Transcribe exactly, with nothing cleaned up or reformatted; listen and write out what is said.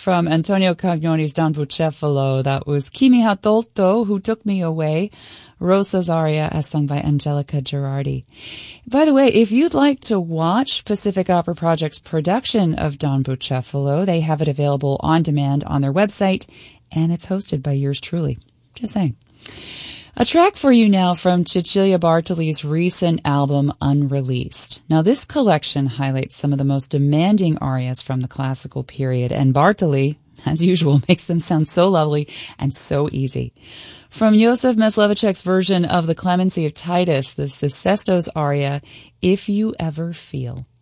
from Antonio Cagnoni's Don Bucefalo. That was Chi mi ha tolto, Who Took Me Away, Rosa's aria as sung by Angelica Girardi. By the way, if you'd like to watch Pacific Opera Project's production of Don Bucefalo, they have it available on demand on their website, and it's hosted by yours truly. Just saying. A track for you now from Cecilia Bartoli's recent album, Unreleased. Now, this collection highlights some of the most demanding arias from the classical period, and Bartoli, as usual, makes them sound so lovely and so easy. From Josef Myslevicek's version of The Clemency of Titus, this is Sestos aria, If You Ever Feel.